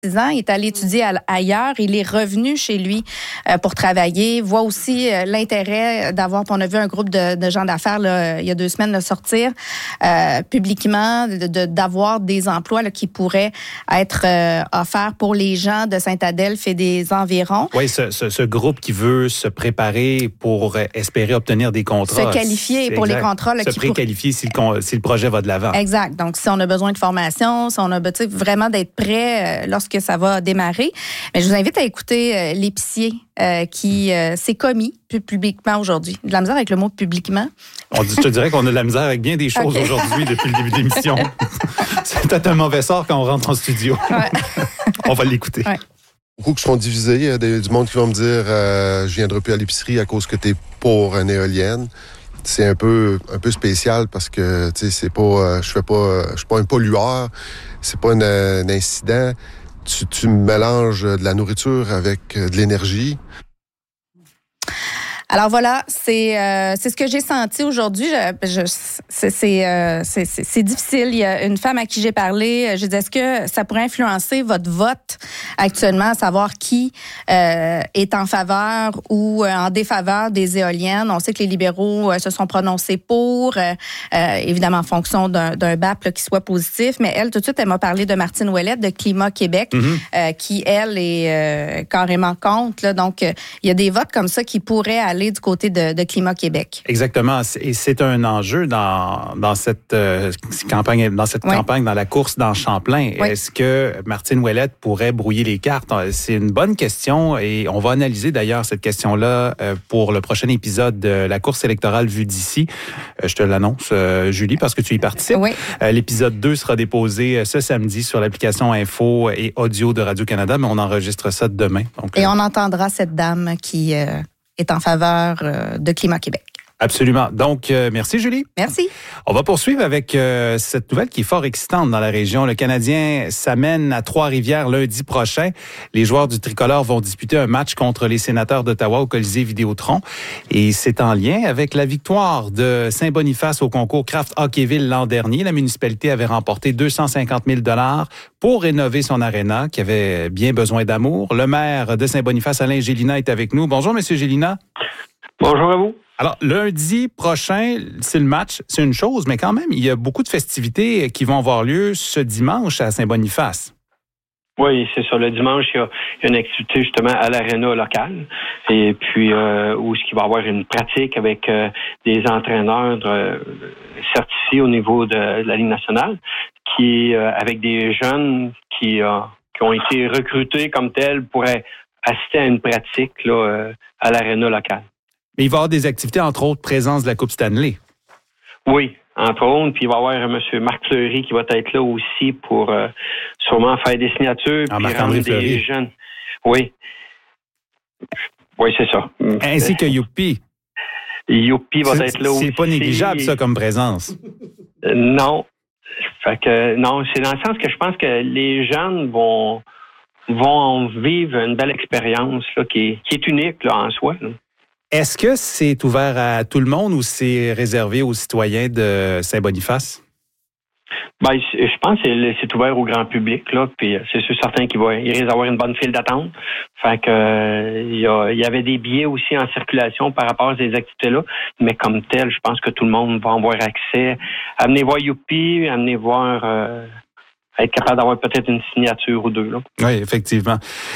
6 ans, il est allé étudier ailleurs, il est revenu chez lui pour travailler, voit aussi l'intérêt d'avoir, on a vu un groupe de gens d'affaires là, il y a 2 semaines le sortir publiquement, d'avoir des emplois là, qui pourraient être offerts pour les gens de Saint-Adelphe et des environs. Oui, ce groupe qui veut se préparer pour espérer obtenir des contrats. Se qualifier pour les contrats. Là, se préqualifier si le projet va de l'avant. Exact. Donc, si on a besoin de formation, si on a vraiment d'être prêt lorsque ça va démarrer. Mais je vous invite à écouter l'épicier qui s'est commis publiquement aujourd'hui. De la misère avec le mot publiquement. Je te dirais qu'on a de la misère avec bien des choses aujourd'hui depuis le début de l'émission. C'est peut-être un mauvais sort quand on rentre en studio. Ouais. On va l'écouter. Ouais. Beaucoup qui sont divisés. Il y a du monde qui va me dire je viendrai plus à l'épicerie à cause que t'es pour une éolienne. C'est un peu spécial parce que tu sais c'est pas je suis pas un pollueur, c'est pas un incident. Tu mélanges de la nourriture avec de l'énergie. Alors voilà, c'est ce que j'ai senti aujourd'hui. C'est difficile. Il y a une femme à qui j'ai parlé. Je dis, est-ce que ça pourrait influencer votre vote actuellement, à savoir qui est en faveur ou en défaveur des éoliennes? On sait que les libéraux se sont prononcés pour, évidemment en fonction d'un BAP là, qui soit positif. Mais elle, tout de suite, elle m'a parlé de Martine Ouellette de Climat Québec, qui, elle, est carrément contre. Là. Donc, il y a des votes comme ça qui pourraient aller du côté de Climat Québec. Exactement. Et c'est un enjeu dans cette campagne, dans la course dans Champlain. Oui. Est-ce que Martine Ouellette pourrait brouiller les cartes? C'est une bonne question et on va analyser d'ailleurs cette question-là pour le prochain épisode de la course électorale vue d'ici. Je te l'annonce, Julie, parce que tu y participes. Oui. L'épisode 2 sera déposé ce samedi sur l'application Info et Audio de Radio-Canada, mais on enregistre ça demain. Donc, et on entendra cette dame qui est en faveur de Climat Québec. Absolument. Donc, merci Julie. Merci. On va poursuivre avec cette nouvelle qui est fort excitante dans la région. Le Canadien s'amène à Trois-Rivières lundi prochain. Les joueurs du Tricolore vont disputer un match contre les Sénateurs d'Ottawa au Colisée Vidéotron. Et c'est en lien avec la victoire de Saint-Boniface au concours Craft Hockeyville l'an dernier. La municipalité avait remporté 250 000 $ pour rénover son aréna qui avait bien besoin d'amour. Le maire de Saint-Boniface, Alain Gélina, est avec nous. Bonjour, Monsieur Gélina. Bonjour à vous. Alors, lundi prochain, c'est le match, c'est une chose, mais quand même, il y a beaucoup de festivités qui vont avoir lieu ce dimanche à Saint-Boniface. Oui, c'est ça. Le dimanche, il y a une activité justement à l'aréna locale. Et puis, où il va y avoir une pratique avec des entraîneurs certifiés au niveau de la Ligue nationale, avec des jeunes qui ont été recrutés comme tels pour assister à une pratique là, à l'aréna locale. Mais il va y avoir des activités, entre autres, présence de la Coupe Stanley. Oui, entre autres. Puis il va y avoir M. Marc Fleury qui va être là aussi pour sûrement faire des signatures. Puis rendre des jeunes. Oui. Oui, c'est ça. Ainsi que Youpi. Youpi va être là aussi. C'est pas négligeable, ça, comme présence. Non. Fait que, non, c'est dans le sens que je pense que les jeunes vont vivre une belle expérience là, qui est unique là, en soi. Là. Est-ce que c'est ouvert à tout le monde ou c'est réservé aux citoyens de Saint-Boniface? Ben, je pense que c'est ouvert au grand public, là, puis c'est sûr certain qu'il risque d'avoir une bonne file d'attente. Fait que il y avait des billets aussi en circulation par rapport à ces activités-là, mais comme tel, je pense que tout le monde va avoir accès. Amenez voir Youpi, amenez voir être capable d'avoir peut-être une signature ou deux. Là. Oui, effectivement.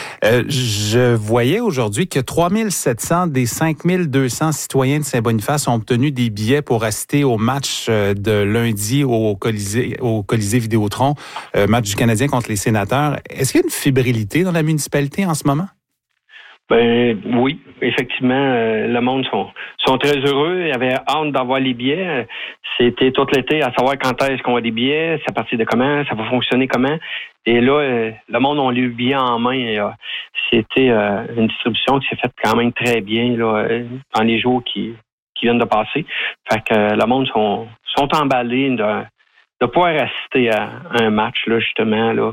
Je voyais aujourd'hui que 3700 des 5200 citoyens de Saint-Boniface ont obtenu des billets pour assister au match de lundi au Colisée Vidéotron, match du Canadien contre les Sénateurs. Est-ce qu'il y a une fébrilité dans la municipalité en ce moment? Ben oui, effectivement, le monde sont très heureux. Ils avaient hâte d'avoir les billets. C'était tout l'été à savoir quand est-ce qu'on a des billets, c'est à partir de comment, ça va fonctionner comment. Et là, le monde a les billets en main. Et, c'était une distribution qui s'est faite quand même très bien là, dans les jours qui viennent de passer. Fait que le monde sont emballés de pouvoir assister à un match là justement là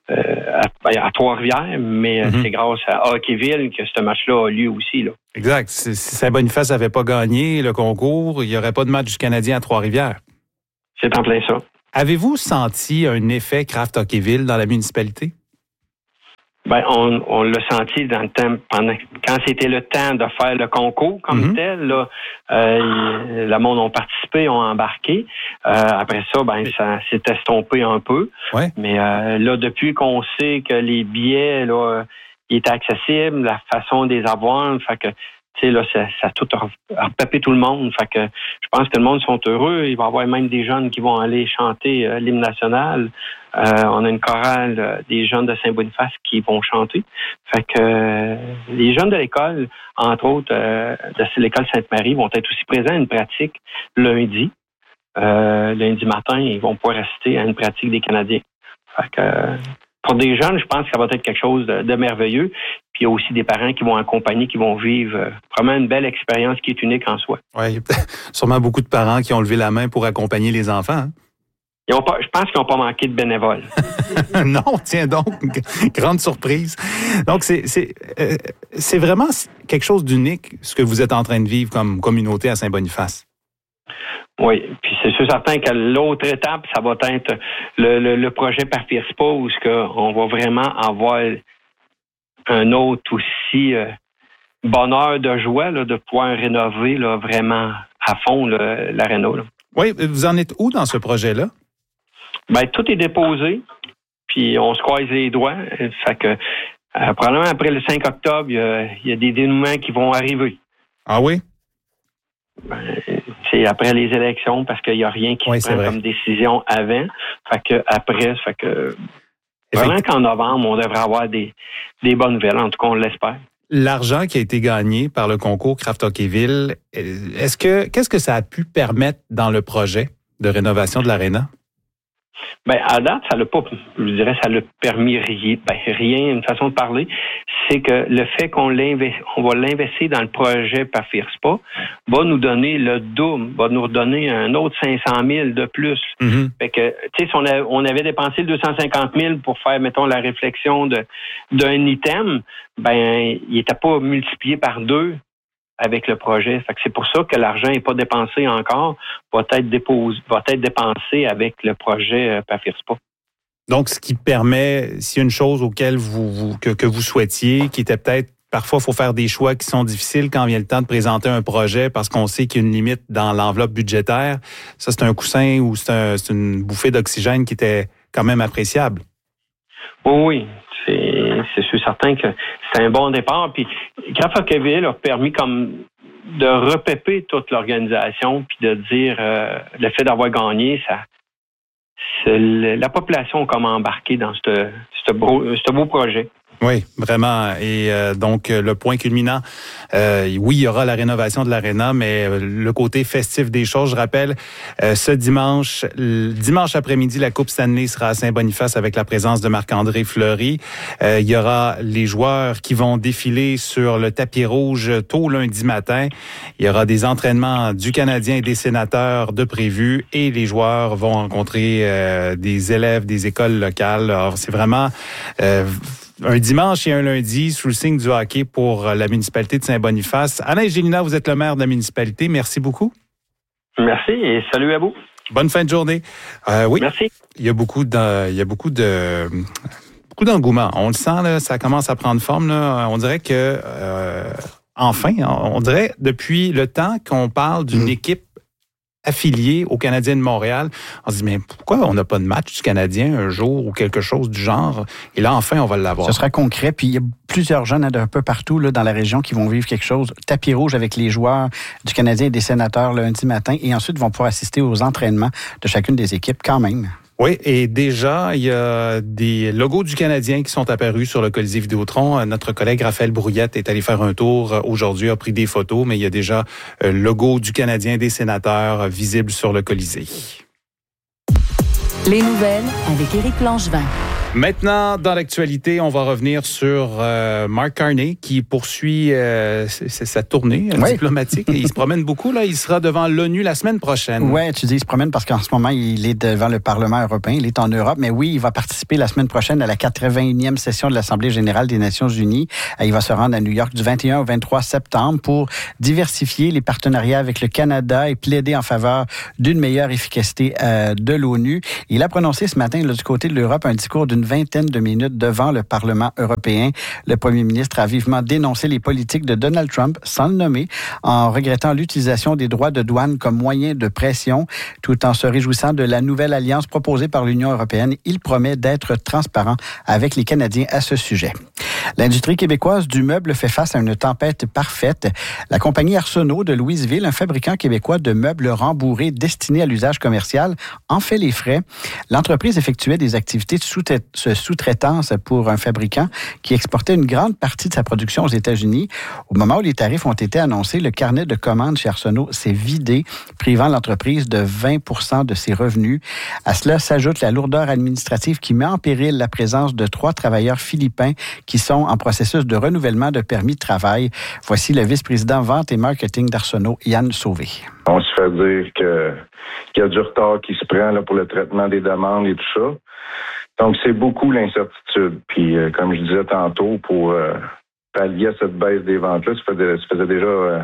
à Trois-Rivières, mais c'est grâce à Hockeyville que ce match-là a lieu aussi là. Exact. Si Saint-Boniface n'avait pas gagné le concours, il n'y aurait pas de match du Canadien à Trois-Rivières. C'est en plein ça. Avez-vous senti un effet Craft Hockeyville dans la municipalité? Ben, on l'a senti dans le temps, quand c'était le temps de faire le concours comme tel, là, le monde ont participé, ont embarqué. Après ça, ça s'est estompé un peu. Ouais. Mais là, depuis qu'on sait que les billets, là, ils étaient accessibles, la façon de les avoir, fait que, tu sais, là, ça a tout repapé tout le monde. Fait que je pense que le monde sont heureux. Il va y avoir même des jeunes qui vont aller chanter l'hymne national. On a une chorale des jeunes de Saint-Boniface qui vont chanter. Fait que les jeunes de l'école, entre autres de l'école Sainte-Marie, vont être aussi présents à une pratique lundi. Lundi matin, ils vont pouvoir assister à une pratique des Canadiens. Fait que pour des jeunes, je pense que ça va être quelque chose de merveilleux. Puis il y a aussi des parents qui vont accompagner, qui vont vivre vraiment une belle expérience qui est unique en soi. Oui, il y a sûrement beaucoup de parents qui ont levé la main pour accompagner les enfants. Hein? Je pense qu'ils n'ont pas manqué de bénévoles. Non, tiens donc, grande surprise. Donc, c'est vraiment quelque chose d'unique, ce que vous êtes en train de vivre comme communauté à Saint-Boniface. Oui, puis c'est sûr certain que l'autre étape, ça va être le projet Parfirspa, où on va vraiment avoir un autre aussi bonheur de joie là, de pouvoir rénover là, vraiment à fond l'aréna. Oui, vous en êtes où dans ce projet-là? Ben, tout est déposé, puis on se croise les doigts. Fait que probablement après le 5 octobre, il y a des dénouements qui vont arriver. Ah oui? C'est après les élections, parce qu'il n'y a rien qui se prend comme décision avant. Fait que vraiment qu'en novembre, on devrait avoir des bonnes nouvelles. En tout cas, on l'espère. L'argent qui a été gagné par le concours Craft Hockeyville, qu'est-ce que ça a pu permettre dans le projet de rénovation de l'aréna? Ben, à date, ça l'a permis rien, une façon de parler. C'est que le fait qu'on va l'investir dans le projet Parfirspa va nous donner le double, va nous redonner un autre 500 000 de plus. Mm-hmm. Fait que, tu sais, si on avait dépensé 250 000 pour faire, mettons, la réflexion d'un item, ben, il n'était pas multiplié par 2 avec le projet. Fait que c'est pour ça que l'argent n'est pas dépensé encore, va être dépensé avec le projet Parfirspa. Donc, ce qui permet, s'il y a une chose auquel que vous souhaitiez, qui était peut-être, parfois, il faut faire des choix qui sont difficiles quand vient le temps de présenter un projet parce qu'on sait qu'il y a une limite dans l'enveloppe budgétaire. Ça, c'est un coussin ou c'est une bouffée d'oxygène qui était quand même appréciable. Oui, c'est sûr certain que c'est un bon départ. Puis, Craft Hockeyville a permis comme de repéper toute l'organisation puis de dire le fait d'avoir gagné, la population a comme embarqué dans ce beau projet. Oui, vraiment. Et donc, le point culminant, oui, il y aura la rénovation de l'aréna, mais le côté festif des choses, je rappelle, ce dimanche après-midi, la Coupe Stanley sera à Saint-Boniface avec la présence de Marc-André Fleury. Il y aura les joueurs qui vont défiler sur le tapis rouge tôt lundi matin. Il y aura des entraînements du Canadien et des Sénateurs de prévus et les joueurs vont rencontrer des élèves des écoles locales. Alors, c'est vraiment un dimanche et un lundi sous le signe du hockey pour la municipalité de Saint-Boniface. Alain Gélina, vous êtes le maire de la municipalité. Merci beaucoup. Merci et salut à vous. Bonne fin de journée. Oui. Merci. Il y a beaucoup d'engouement. On le sent, là, ça commence à prendre forme. Là. On dirait que, on dirait depuis le temps qu'on parle d'une équipe affilié au Canadien de Montréal. On se dit, mais pourquoi on n'a pas de match du Canadien un jour ou quelque chose du genre? Et là, enfin, on va l'avoir. Ce sera concret. Puis, il y a plusieurs jeunes d'un peu partout là, dans la région qui vont vivre quelque chose. Tapis rouge avec les joueurs du Canadien et des Sénateurs lundi matin. Et ensuite, vont pouvoir assister aux entraînements de chacune des équipes quand même. Oui, et déjà, il y a des logos du Canadien qui sont apparus sur le Colisée Vidéotron. Notre collègue Raphaël Brouillette est allé faire un tour aujourd'hui, a pris des photos, mais il y a déjà le logo du Canadien des Sénateurs visible sur le Colisée. Les nouvelles avec Éric Langevin. Maintenant, dans l'actualité, on va revenir sur Mark Carney qui poursuit sa tournée diplomatique. Il se promène beaucoup. Là, il sera devant l'ONU la semaine prochaine. Oui, tu dis il se promène parce qu'en ce moment, il est devant le Parlement européen. Il est en Europe. Mais oui, il va participer la semaine prochaine à la 81e session de l'Assemblée générale des Nations unies. Il va se rendre à New York du 21 au 23 septembre pour diversifier les partenariats avec le Canada et plaider en faveur d'une meilleure efficacité de l'ONU. Il a prononcé ce matin là, du côté de l'Europe un discours d'une vingtaine de minutes devant le Parlement européen. Le premier ministre a vivement dénoncé les politiques de Donald Trump, sans le nommer, en regrettant l'utilisation des droits de douane comme moyen de pression, tout en se réjouissant de la nouvelle alliance proposée par l'Union européenne. Il promet d'être transparent avec les Canadiens à ce sujet. L'industrie québécoise du meuble fait face à une tempête parfaite. La compagnie Arsenault de Louisville, un fabricant québécois de meubles rembourrés destinés à l'usage commercial, en fait les frais. L'entreprise effectuait des activités de sous-traitance pour un fabricant qui exportait une grande partie de sa production aux États-Unis. Au moment où les tarifs ont été annoncés, le carnet de commandes chez Arsenault s'est vidé, privant l'entreprise de 20% de ses revenus. À cela s'ajoute la lourdeur administrative qui met en péril la présence de 3 travailleurs philippins qui sont en processus de renouvellement de permis de travail. Voici le vice-président vente et marketing d'Arsenault, Yann Sauvé. On se fait dire qu'il y a du retard qui se prend là, pour le traitement des demandes et tout ça. Donc, c'est beaucoup l'incertitude. Puis, comme je disais tantôt, pour pallier à cette baisse des ventes-là, ça faisait déjà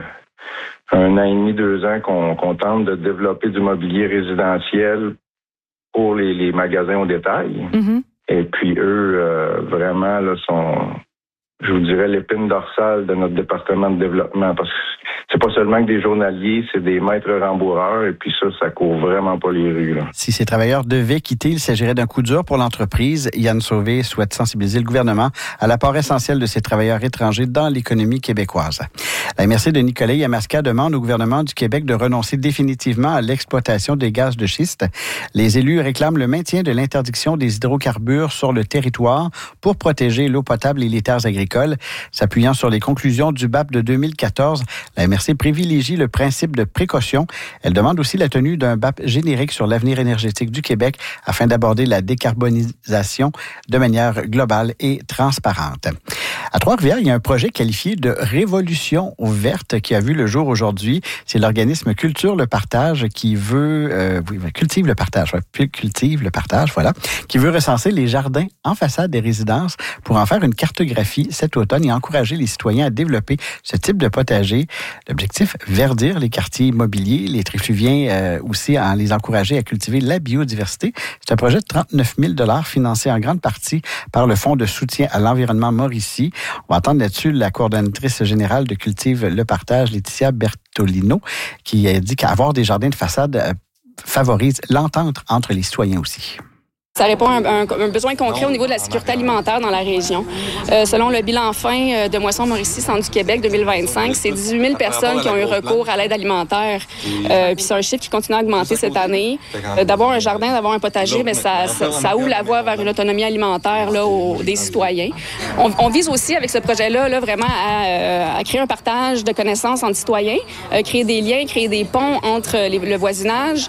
1 an et demi, 2 ans qu'on tente de développer du mobilier résidentiel pour les magasins au détail. Mm-hmm. Et puis, eux, vraiment, là, sont, je vous dirais, l'épine dorsale de notre département de développement. Parce que c'est pas seulement que des journaliers, c'est des maîtres rembourreurs. Et puis ça court vraiment pas les rues, là. Si ces travailleurs devaient quitter, il s'agirait d'un coup dur pour l'entreprise. Yann Sauvé souhaite sensibiliser le gouvernement à l'apport essentiel de ces travailleurs étrangers dans l'économie québécoise. La MRC de Nicolet-Yamaska demande au gouvernement du Québec de renoncer définitivement à l'exploitation des gaz de schiste. Les élus réclament le maintien de l'interdiction des hydrocarbures sur le territoire pour protéger l'eau potable et les terres agricoles. S'appuyant sur les conclusions du BAP de 2014, la MRC privilégie le principe de précaution. Elle demande aussi la tenue d'un BAP générique sur l'avenir énergétique du Québec afin d'aborder la décarbonisation de manière globale et transparente. À Trois-Rivières, il y a un projet qualifié de révolution verte qui a vu le jour aujourd'hui. C'est l'organisme Culture le Partage qui veut cultive le partage, voilà, qui veut recenser les jardins en façade des résidences pour en faire une cartographie cet automne et encourager les citoyens à développer ce type de potager. L'objectif, verdir les quartiers immobiliers, les trifluviens aussi, en les encourager à cultiver la biodiversité. C'est un projet de 39 000 $ financé en grande partie par le Fonds de soutien à l'environnement Mauricie. On va entendre là-dessus la coordonnatrice générale de Cultive le Partage, Laetitia Bertolino, qui a dit qu'avoir des jardins de façade favorise l'entente entre les citoyens aussi. Ça répond à un besoin concret au niveau de la sécurité alimentaire dans la région. Selon le bilan fin de Moisson Mauricie, Centre du Québec 2025, c'est 18 000 personnes qui ont eu recours à l'aide alimentaire. Puis c'est un chiffre qui continue à augmenter cette année. D'avoir un jardin, d'avoir un potager, mais ça ouvre la voie vers une autonomie alimentaire là, des citoyens. On vise aussi avec ce projet-là là, vraiment à créer un partage de connaissances entre citoyens, créer des liens, créer des ponts entre le voisinage.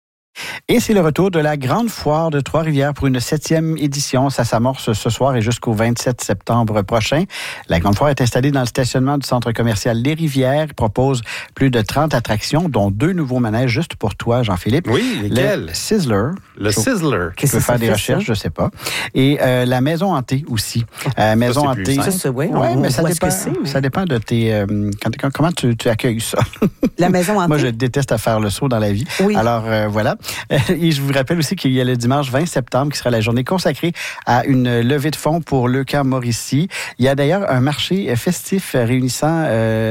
Et c'est le retour de la Grande Foire de Trois-Rivières pour une 7e édition. Ça s'amorce ce soir et jusqu'au 27 septembre prochain. La Grande Foire est installée dans le stationnement du centre commercial Les Rivières. Il propose plus de 30 attractions, dont 2 nouveaux manèges juste pour toi, Jean-Philippe. Oui, lesquels? Le Sizzler. Le Sizzler. Tu peux faire des recherches, je sais pas. Et la Maison Hantée aussi. Maison Hantée. Oui, mais ça dépend de tes... comment tu accueilles ça? La Maison Hantée. Moi, je déteste à faire le saut dans la vie. Oui. Alors, voilà. Et je vous rappelle aussi qu'il y a le dimanche 20 septembre qui sera la journée consacrée à une levée de fonds pour le camp Mauricie. Il y a d'ailleurs un marché festif réunissant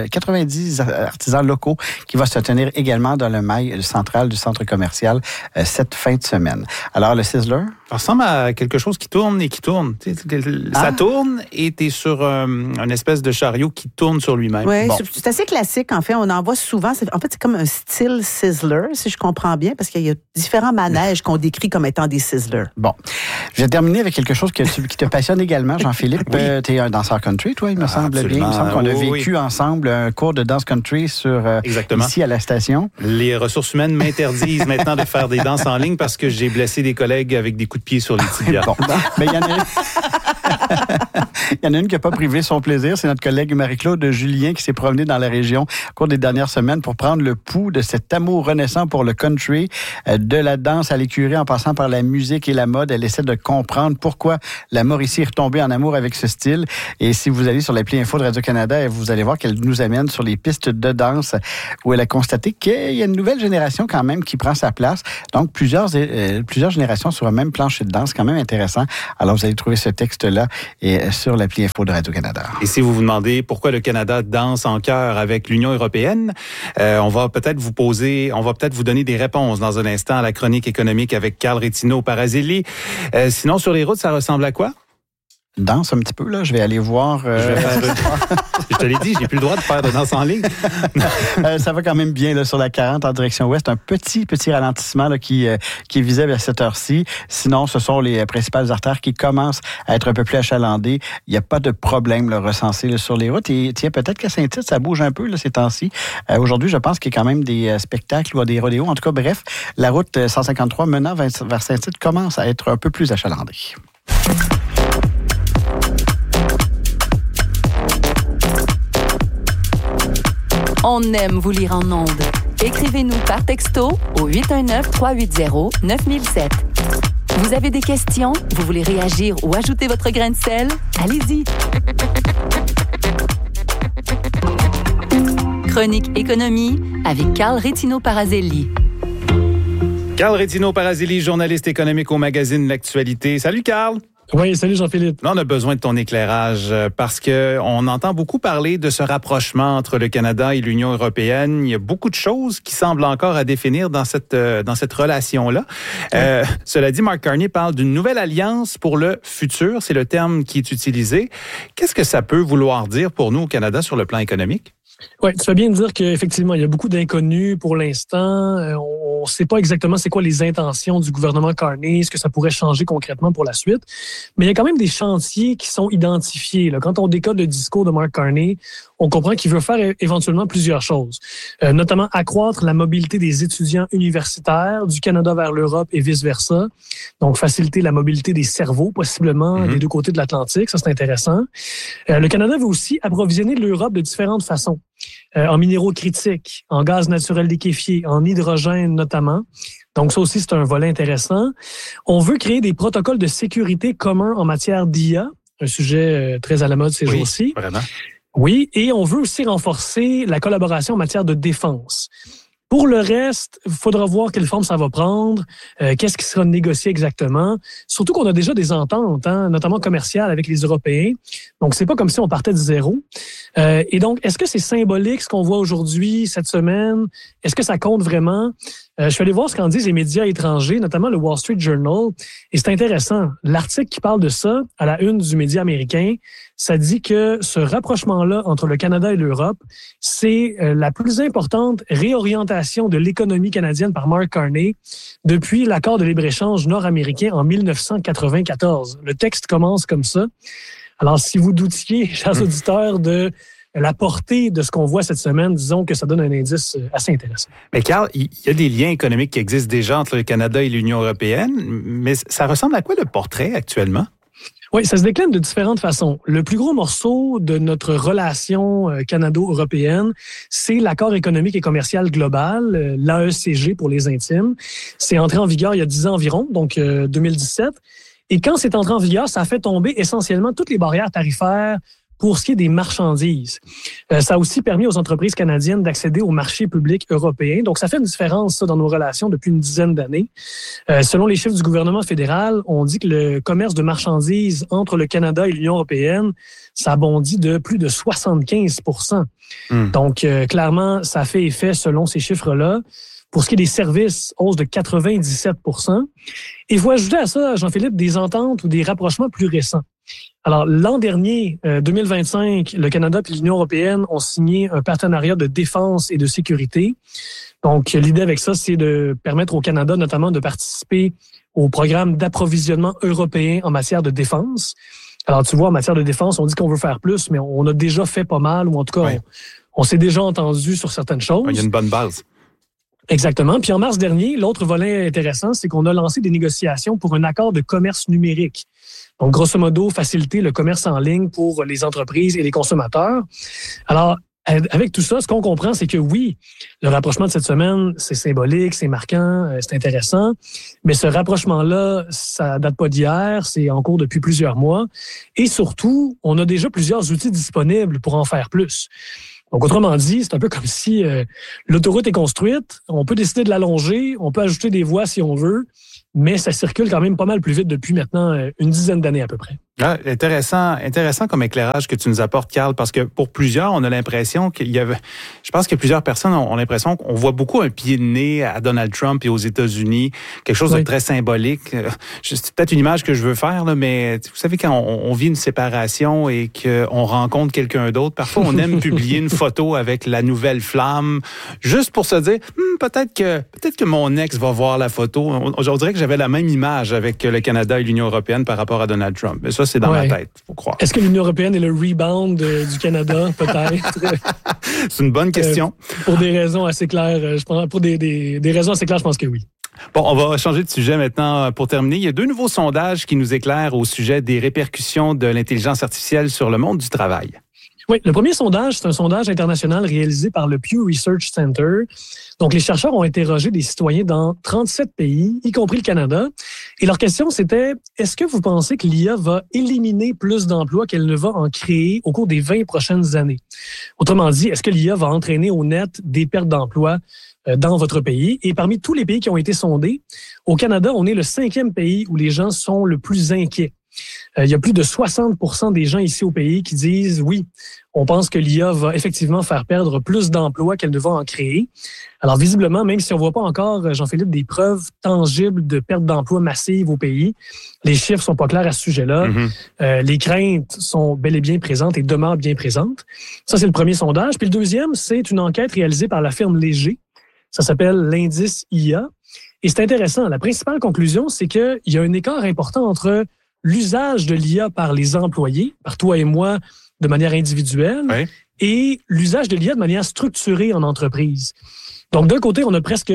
90 artisans locaux qui va se tenir également dans le mail central du centre commercial cette fin de semaine. Alors, le Sizzler? Ça ressemble à quelque chose qui tourne et qui tourne. Ça tourne et tu es sur une espèce de chariot qui tourne sur lui-même. Oui, bon. C'est assez classique. En fait, on en voit souvent. En fait, c'est comme un style Sizzler, si je comprends bien, parce qu'il y a différents manèges qu'on décrit comme étant des Sizzlers. Bon. Je vais terminer avec quelque chose qui te passionne également, Jean-Philippe. Oui. Tu es un danseur country, toi, il me semble bien. Il me semble qu'on a vécu ensemble un cours de danse country ici à la station. Les ressources humaines m'interdisent maintenant de faire des danses en ligne parce que j'ai blessé des collègues avec des coups de pied sur les tibias. Bon. Mais il Il y en a une qui n'a pas privé son plaisir. C'est notre collègue Marie-Claude Julien qui s'est promenée dans la région au cours des dernières semaines pour prendre le pouls de cet amour renaissant pour le country, de la danse à l'écurie en passant par la musique et la mode. Elle essaie de comprendre pourquoi la Mauricie est retombée en amour avec ce style. Et si vous allez sur l'appli Info de Radio-Canada, vous allez voir qu'elle nous amène sur les pistes de danse où elle a constaté qu'il y a une nouvelle génération quand même qui prend sa place. Donc, plusieurs générations sur un même plancher de danse, quand même intéressant. Alors, vous allez trouver ce texte-là sur l'appli Info de Radio-Canada. Et si vous vous demandez pourquoi le Canada danse en chœur avec l'Union européenne, on va peut-être vous donner des réponses dans un instant à la chronique économique avec Carl Rétino-Parazelli. Sinon, sur les routes, ça ressemble à quoi? Danse un petit peu, là. Je vais aller voir... Je te l'ai dit, j'ai plus le droit de faire de danse en ligne. Ça va quand même bien là, sur la 40 en direction ouest. Un petit ralentissement là, qui est visible à cette heure-ci. Sinon, ce sont les principales artères qui commencent à être un peu plus achalandées. Il n'y a pas de problème là, recensé là, sur les routes. Et tiens, peut-être qu'à Saint-Tite, ça bouge un peu là, ces temps-ci. Aujourd'hui, je pense qu'il y a quand même des spectacles ou des rodéos. En tout cas, bref, la route 153 menant vers Saint-Tite commence à être un peu plus achalandée. On aime vous lire en ondes. Écrivez-nous par texto au 819-380-9007. Vous avez des questions? Vous voulez réagir ou ajouter votre grain de sel? Allez-y! Chronique économie avec Carl Rétino-Parazelli. Carl Rétino-Parazelli, journaliste économique au magazine L'Actualité. Salut Carl! Oui, salut Jean-Philippe. Là, on a besoin de ton éclairage parce que on entend beaucoup parler de ce rapprochement entre le Canada et l'Union européenne. Il y a beaucoup de choses qui semblent encore à définir dans cette relation-là. Cela dit, Mark Carney parle d'une nouvelle alliance pour le futur. C'est le terme qui est utilisé. Qu'est-ce que ça peut vouloir dire pour nous au Canada sur le plan économique? Oui, tu fais bien de dire qu'effectivement, il y a beaucoup d'inconnus pour l'instant. On ne sait pas exactement c'est quoi les intentions du gouvernement Carney, ce que ça pourrait changer concrètement pour la suite. Mais il y a quand même des chantiers qui sont identifiés. Là. Quand on décode le discours de Mark Carney, on comprend qu'il veut faire éventuellement plusieurs choses, notamment accroître la mobilité des étudiants universitaires du Canada vers l'Europe et vice-versa. Donc, faciliter la mobilité des cerveaux, possiblement, des deux côtés de l'Atlantique. Ça, c'est intéressant. Le Canada veut aussi approvisionner l'Europe de différentes façons. En minéraux critiques, en gaz naturel liquéfié, en hydrogène notamment. Donc ça aussi, c'est un volet intéressant. On veut créer des protocoles de sécurité communs en matière d'IA, un sujet très à la mode ces jours-ci. Vraiment. Oui, et on veut aussi renforcer la collaboration en matière de défense. Pour le reste, il faudra voir quelle forme ça va prendre, qu'est-ce qui sera négocié exactement. Surtout qu'on a déjà des ententes, notamment commerciales avec les Européens. Donc, c'est pas comme si on partait de zéro. Et donc, est-ce que c'est symbolique ce qu'on voit aujourd'hui, cette semaine? Est-ce que ça compte vraiment? Je suis allé voir ce qu'en disent les médias étrangers, notamment le Wall Street Journal. Et c'est intéressant. L'article qui parle de ça, à la une du média américain, ça dit que ce rapprochement-là entre le Canada et l'Europe, c'est la plus importante réorientation de l'économie canadienne par Mark Carney depuis l'accord de libre-échange nord-américain en 1994. Le texte commence comme ça. Alors, si vous doutiez, chers auditeurs, de la portée de ce qu'on voit cette semaine, disons que ça donne un indice assez intéressant. Mais Carl, il y a des liens économiques qui existent déjà entre le Canada et l'Union européenne, mais ça ressemble à quoi le portrait actuellement? Oui, ça se décline de différentes façons. Le plus gros morceau de notre relation canado-européenne, c'est l'accord économique et commercial global, l'AECG pour les intimes. C'est entré en vigueur il y a 10 ans environ, donc 2017. Et quand c'est entré en vigueur, ça a fait tomber essentiellement toutes les barrières tarifaires pour ce qui est des marchandises. Ça a aussi permis aux entreprises canadiennes d'accéder au marché public européen. Donc, ça fait une différence, ça, dans nos relations depuis une dizaine d'années. Selon les chiffres du gouvernement fédéral, on dit que le commerce de marchandises entre le Canada et l'Union européenne, ça bondit de plus de 75%. Donc, clairement, ça fait effet selon ces chiffres-là. Pour ce qui est des services, hausse de 97%. Et il faut ajouter à ça, Jean-Philippe, des ententes ou des rapprochements plus récents. Alors, l'an dernier, 2025, le Canada et l'Union européenne ont signé un partenariat de défense et de sécurité. Donc, l'idée avec ça, c'est de permettre au Canada, notamment, de participer au programme d'approvisionnement européen en matière de défense. Alors, tu vois, en matière de défense, on dit qu'on veut faire plus, mais on a déjà fait pas mal, ou en tout cas, on s'est déjà entendu sur certaines choses. Il y a une bonne base. Exactement. Puis en mars dernier, l'autre volet intéressant, c'est qu'on a lancé des négociations pour un accord de commerce numérique. Donc, grosso modo, faciliter le commerce en ligne pour les entreprises et les consommateurs. Alors, avec tout ça, ce qu'on comprend, c'est que oui, le rapprochement de cette semaine, c'est symbolique, c'est marquant, c'est intéressant, mais ce rapprochement-là, ça date pas d'hier, c'est en cours depuis plusieurs mois. Et surtout, on a déjà plusieurs outils disponibles pour en faire plus. Donc, autrement dit, c'est un peu comme si l'autoroute est construite, on peut décider de l'allonger, on peut ajouter des voies si on veut, mais ça circule quand même pas mal plus vite depuis maintenant une dizaine d'années à peu près. Ah, intéressant comme éclairage que tu nous apportes, Carl, parce que pour plusieurs, on a l'impression je pense que plusieurs personnes ont l'impression qu'on voit beaucoup un pied de nez à Donald Trump et aux États-Unis, quelque chose de très symbolique. C'est peut-être une image que je veux faire, là, mais vous savez, quand on vit une séparation et qu'on rencontre quelqu'un d'autre, parfois on aime publier une photo avec la nouvelle flamme, juste pour se dire, peut-être que mon ex va voir la photo. On dirait que j'avais la même image avec le Canada et l'Union européenne par rapport à Donald Trump. Mais ça, c'est dans ma tête, faut croire. Est-ce que l'Union européenne est le rebound du Canada, peut-être? C'est une bonne question. Pour des raisons assez claires, je pense, pour des raisons assez claires, je pense que oui. Bon, on va changer de sujet maintenant pour terminer. Il y a 2 nouveaux sondages qui nous éclairent au sujet des répercussions de l'intelligence artificielle sur le monde du travail. Oui, le premier sondage, c'est un sondage international réalisé par le Pew Research Center. Donc, les chercheurs ont interrogé des citoyens dans 37 pays, y compris le Canada. Et leur question, c'était, est-ce que vous pensez que l'IA va éliminer plus d'emplois qu'elle ne va en créer au cours des 20 prochaines années? Autrement dit, est-ce que l'IA va entraîner au net des pertes d'emplois dans votre pays? Et parmi tous les pays qui ont été sondés, au Canada, on est le 5e pays où les gens sont le plus inquiets. Il y a plus de 60% des gens ici au pays qui disent oui, on pense que l'IA va effectivement faire perdre plus d'emplois qu'elle ne va en créer. Alors visiblement, même si on ne voit pas encore, Jean-Philippe, des preuves tangibles de perte d'emplois massive au pays, les chiffres sont pas clairs à ce sujet-là. Les craintes sont bel et bien présentes et demeurent bien présentes. Ça, c'est le premier sondage. Puis le deuxième, c'est une enquête réalisée par la firme Léger. Ça s'appelle l'indice IA. Et c'est intéressant. La principale conclusion, c'est qu'il y a un écart important entre l'usage de l'IA par les employés, par toi et moi, de manière individuelle, et l'usage de l'IA de manière structurée en entreprise. Donc, d'un côté, on a presque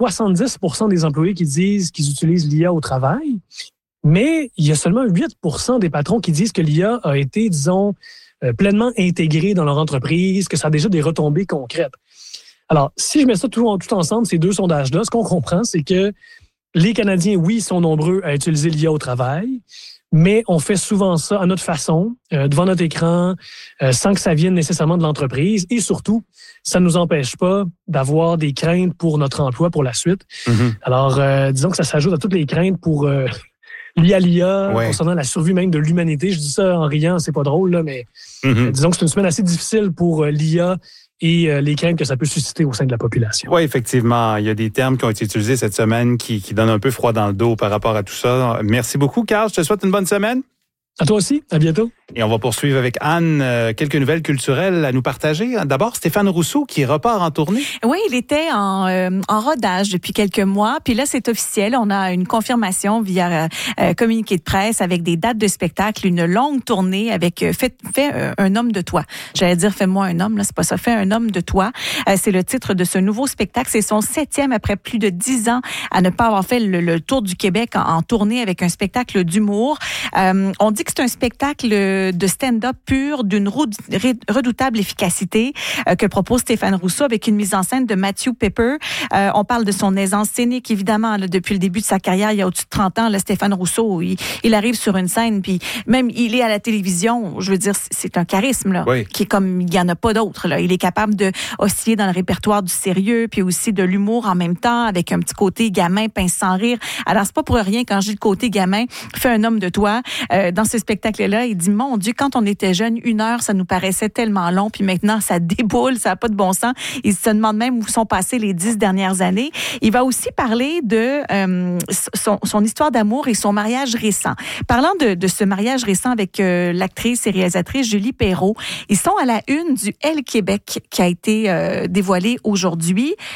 70% des employés qui disent qu'ils utilisent l'IA au travail, mais il y a seulement 8% des patrons qui disent que l'IA a été, disons, pleinement intégrée dans leur entreprise, que ça a déjà des retombées concrètes. Alors, si je mets ça tout ensemble, ces 2 sondages-là, ce qu'on comprend, c'est que les Canadiens, oui, sont nombreux à utiliser l'IA au travail, mais on fait souvent ça à notre façon, devant notre écran, sans que ça vienne nécessairement de l'entreprise. Et surtout, ça ne nous empêche pas d'avoir des craintes pour notre emploi pour la suite. Alors, disons que ça s'ajoute à toutes les craintes pour l'IA, concernant la survie même de l'humanité. Je dis ça en riant, c'est pas drôle, là, mais disons que c'est une semaine assez difficile pour l'IA et les craintes que ça peut susciter au sein de la population. Oui, effectivement. Il y a des termes qui ont été utilisés cette semaine qui donnent un peu froid dans le dos par rapport à tout ça. Merci beaucoup, Carl. Je te souhaite une bonne semaine. À toi aussi. À bientôt. Et on va poursuivre avec Anne, quelques nouvelles culturelles à nous partager. D'abord, Stéphane Rousseau qui repart en tournée. Oui, il était en rodage depuis quelques mois. Puis là, c'est officiel. On a une confirmation via communiqué de presse avec des dates de spectacle, une longue tournée avec Fais un homme de toi. J'allais dire Fais-moi un homme, là, c'est pas ça. Fais un homme de toi. C'est le titre de ce nouveau spectacle. C'est son 7e après plus de 10 ans à ne pas avoir fait le tour du Québec en tournée avec un spectacle d'humour. On dit que c'est un spectacle de stand-up pur d'une redoutable efficacité que propose Stéphane Rousseau avec une mise en scène de Matthew Pepper. On parle de son aisance scénique, évidemment, là, depuis le début de sa carrière, il y a au-dessus de 30 ans, là, Stéphane Rousseau, il arrive sur une scène, puis même il est à la télévision, je veux dire, c'est un charisme là, qui est comme il n'y en a pas d'autre. Là. Il est capable de osciller dans le répertoire du sérieux, puis aussi de l'humour en même temps, avec un petit côté gamin, pince sans rire. Alors, c'est pas pour rien, quand j'ai le côté gamin, Fais un homme de toi. Dans ce spectacle-là, il dit, mon Dieu, quand on était jeune, 1 heure, ça nous paraissait tellement long, puis maintenant, ça déboule, ça n'a pas de bon sens. Il se demande même où sont passées les 10 dernières années. Il va aussi parler de son histoire d'amour et son mariage récent. Parlant de ce mariage récent avec l'actrice et réalisatrice Julie Perreault, ils sont à la une du Elle Québec qui a été dévoilé aujourd'hui.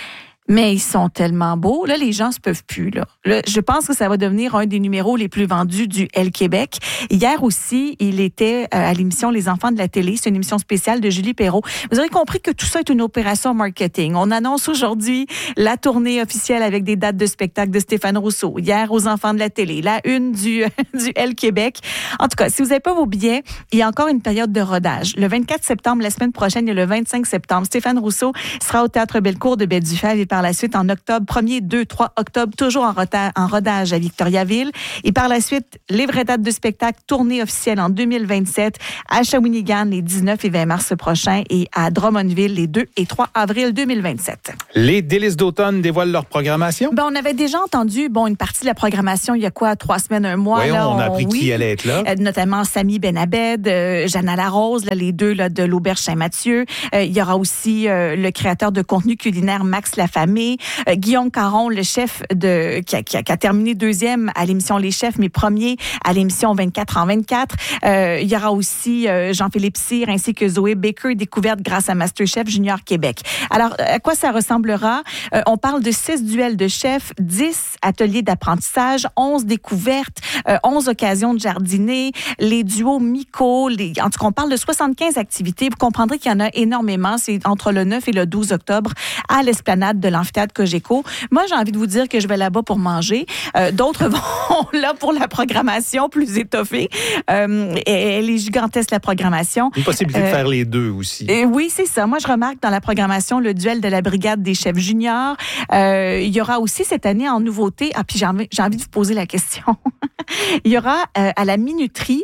Mais ils sont tellement beaux. Là, les gens se peuvent plus. Là, je pense que ça va devenir un des numéros les plus vendus du Elle Québec. Hier aussi, il était à l'émission Les Enfants de la télé. C'est une émission spéciale de Julie Perrault. Vous aurez compris que tout ça est une opération marketing. On annonce aujourd'hui la tournée officielle avec des dates de spectacle de Stéphane Rousseau. Hier, aux Enfants de la télé. La une du Elle Québec. En tout cas, si vous n'avez pas vos billets, il y a encore une période de rodage. Le 24 septembre, la semaine prochaine, et le 25 septembre, Stéphane Rousseau sera au Théâtre Bellecour de Baie-du-Fèvre et par la suite en octobre, 1er, 2, 3 octobre, toujours en rodage à Victoriaville. Et par la suite, les vraies dates de spectacle, tournée officielle en 2027 à Shawinigan les 19 et 20 mars prochains et à Drummondville les 2 et 3 avril 2027. Les Délices d'automne dévoilent leur programmation? On avait déjà entendu une partie de la programmation il y a 3 semaines, un mois. Oui, là, on a appris qui allait être là. Notamment Samy Benabed, Jeanne Larose, là, les deux là, de l'Auberge Saint-Mathieu. Il y aura aussi le créateur de contenu culinaire Max Lafamé, Guillaume Caron, le chef qui a terminé 2e à l'émission Les Chefs, mais premier à l'émission 24 en 24. Il y aura aussi Jean-Philippe Cyr ainsi que Zoé Baker, découverte grâce à MasterChef Junior Québec. Alors, à quoi ça ressemblera? On parle de 6 duels de chefs, 10 ateliers d'apprentissage, 11 découvertes, 11 occasions de jardiner, les duos Mico, en tout cas, on parle de 75 activités. Vous comprendrez qu'il y en a énormément. C'est entre le 9 et le 12 octobre à l'esplanade de l'amphithéâtre Cogeco. Moi, j'ai envie de vous dire que je vais là-bas pour manger. D'autres vont là pour la programmation plus étoffée. Elle est gigantesque, la programmation. Une possibilité de faire les deux aussi. Oui, c'est ça. Moi, je remarque dans la programmation le duel de la brigade des chefs juniors. Il y aura aussi cette année en nouveauté, puis j'ai envie de vous poser la question. Il y aura à la minuterie,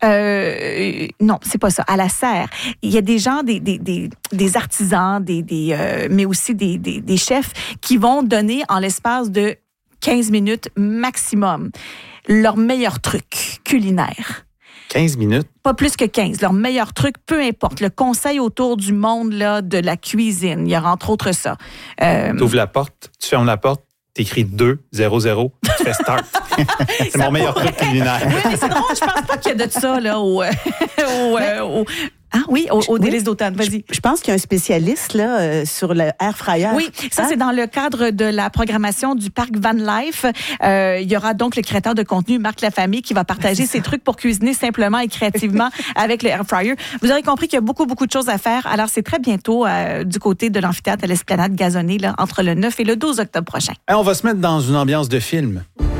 non, c'est pas ça, à la serre. Il y a des gens, des artisans, mais aussi des chefs qui vont donner en l'espace de 15 minutes maximum leur meilleur truc culinaire. 15 minutes? Pas plus que 15. Leur meilleur truc, peu importe. Le conseil autour du monde là, de la cuisine. Il y aura entre autres ça. Tu ouvres la porte, tu fermes la porte, t'écris 2, 0, 0, tu fais start. C'est mon meilleur truc culinaire. Oui, mais c'est drôle, je pense pas qu'il y a de ça là, au Délices d'automne. Vas-y. Je pense qu'il y a un spécialiste là, sur le air fryer. Oui, ça c'est dans le cadre de la programmation du parc Van Life. Il y aura donc le créateur de contenu Marc Lafamé qui va partager ses trucs pour cuisiner simplement et créativement avec le air fryer. Vous aurez compris qu'il y a beaucoup de choses à faire. Alors c'est très bientôt du côté de l'amphithéâtre à l'esplanade gazonnée là, entre le 9 et le 12 octobre prochain. On va se mettre dans une ambiance de film.